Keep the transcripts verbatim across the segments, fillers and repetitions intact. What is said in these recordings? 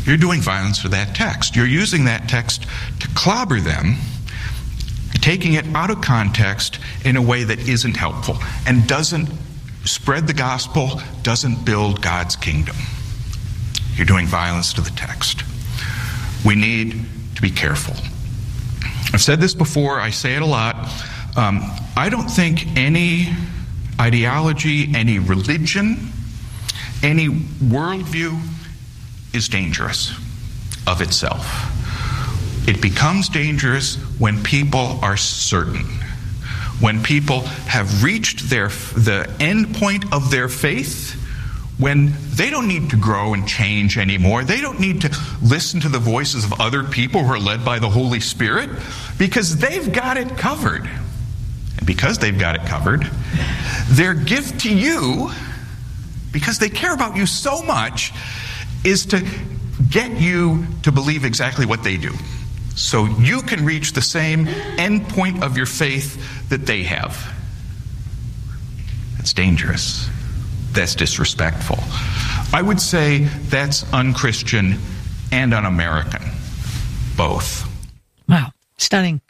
you're doing violence to that text. You're using that text to clobber them, taking it out of context in a way that isn't helpful and doesn't spread the gospel, doesn't build God's kingdom. You're doing violence to the text. We need to be careful. I've said this before, I say it a lot. Um, I don't think any ideology, any religion, any worldview is dangerous of itself. It becomes dangerous when people are certain, when people have reached their the end point of their faith, when they don't need to grow and change anymore. They don't need to listen to the voices of other people who are led by the Holy Spirit, because they've got it covered. And because they've got it covered, their gift to you, because they care about you so much, is to get you to believe exactly what they do, so you can reach the same end point of your faith that they have. That's dangerous. That's disrespectful. I would say that's unchristian and un-American, both. Wow, stunning.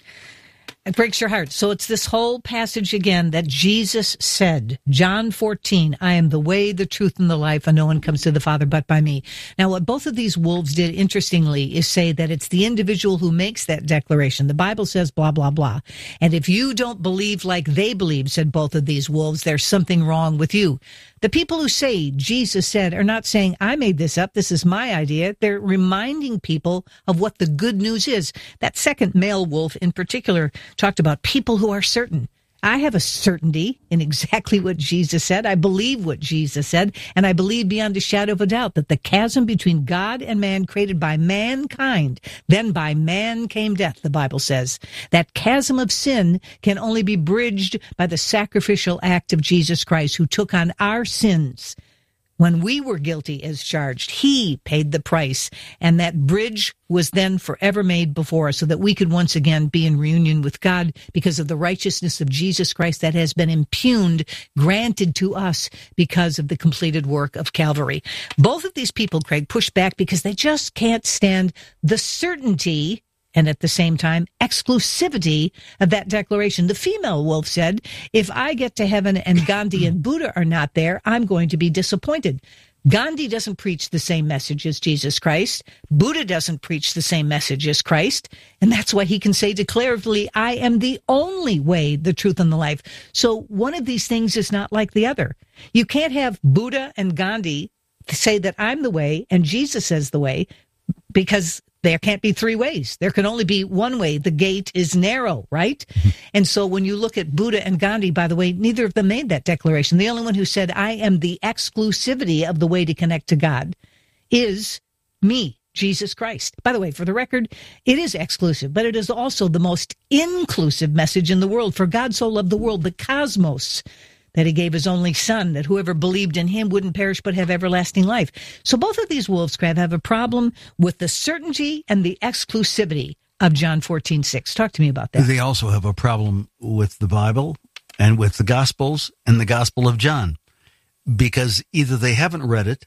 It breaks your heart. So it's this whole passage again that Jesus said, John fourteen, I am the way, the truth, and the life, and no one comes to the Father but by me. Now, what both of these wolves did, interestingly, is say that it's the individual who makes that declaration. The Bible says blah, blah, blah. And if you don't believe like they believe, said both of these wolves, there's something wrong with you. The people who say Jesus said are not saying, I made this up, this is my idea. They're reminding people of what the good news is. That second male wolf in particular talked about people who are certain. I have a certainty in exactly what Jesus said. I believe what Jesus said, and I believe beyond a shadow of a doubt that the chasm between God and man created by mankind, then by man came death, the Bible says. That chasm of sin can only be bridged by the sacrificial act of Jesus Christ, who took on our sins. When we were guilty as charged, he paid the price, and that bridge was then forever made before us so that we could once again be in reunion with God because of the righteousness of Jesus Christ that has been impugned, granted to us because of the completed work of Calvary. Both of these people, Craig, push back because they just can't stand the certainty and at the same time, exclusivity of that declaration. The female wolf said, if I get to heaven and Gandhi and Buddha are not there, I'm going to be disappointed. Gandhi doesn't preach the same message as Jesus Christ. Buddha doesn't preach the same message as Christ. And that's why he can say declaratively, I am the only way, the truth, and the life. So one of these things is not like the other. You can't have Buddha and Gandhi say that I'm the way and Jesus says the way, because there can't be three ways. There can only be one way. The gate is narrow, right? And so when you look at Buddha and Gandhi, by the way, neither of them made that declaration. The only one who said, I am the exclusivity of the way to connect to God is me, Jesus Christ. By the way, for the record, it is exclusive, but it is also the most inclusive message in the world. For God so loved the world, the cosmos, that he gave his only son, that whoever believed in him wouldn't perish but have everlasting life. So both of these wolves, Crab, have a problem with the certainty and the exclusivity of John fourteen six. Talk to me about that. They also have a problem with the Bible and with the Gospels and the Gospel of John, because either they haven't read it,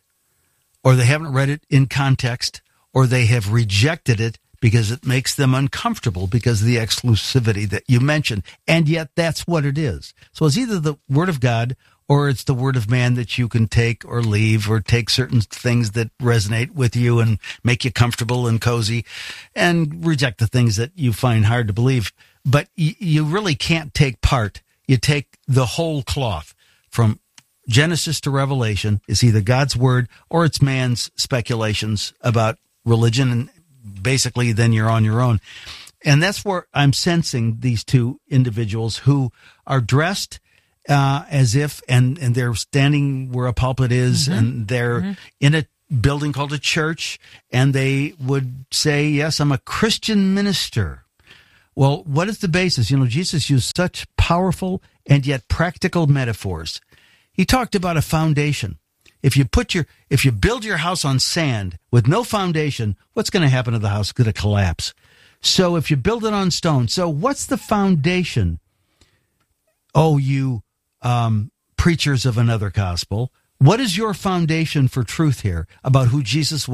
or they haven't read it in context, or they have rejected it because it makes them uncomfortable because of the exclusivity that you mentioned. And yet that's what it is. So it's either the Word of God or it's the word of man that you can take or leave, or take certain things that resonate with you and make you comfortable and cozy, and reject the things that you find hard to believe. But y- you really can't take part. You take the whole cloth from Genesis to Revelation. Is either God's word or it's man's speculations about religion, and basically then you're on your own. And that's where I'm sensing these two individuals who are dressed uh, as if, and, and they're standing where a pulpit is, mm-hmm. and they're mm-hmm. in a building called a church, and they would say, yes, I'm a Christian minister. Well, what is the basis? You know, Jesus used such powerful and yet practical metaphors. He talked about a foundation. If you put your, if you build your house on sand with no foundation, what's going to happen to the house? It's going to collapse. So if you build it on stone, so what's the foundation? Oh, you um, preachers of another gospel, what is your foundation for truth here about who Jesus was?